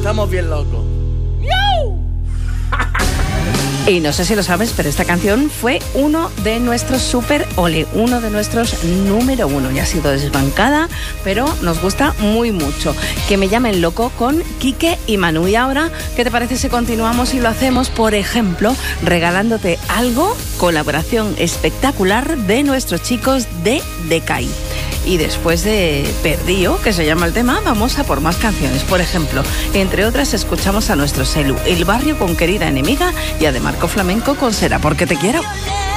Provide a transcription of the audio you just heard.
estamos bien locos. Y no sé si lo sabes, pero esta canción fue uno de nuestros super ole, uno de nuestros número 1. Ya ha sido desbancada, pero nos gusta muy mucho. Que me llamen loco con Quique y Manu. Y ahora, ¿qué te parece si continuamos y lo hacemos, por ejemplo, regalándote algo? Colaboración espectacular de nuestros chicos de Decay. Y después de Perdió, que se llama el tema, vamos a por más canciones. Por ejemplo, entre otras, escuchamos a nuestro Selu, El Barrio con Querida Enemiga y a De Marco Flamenco con Será porque te quiero.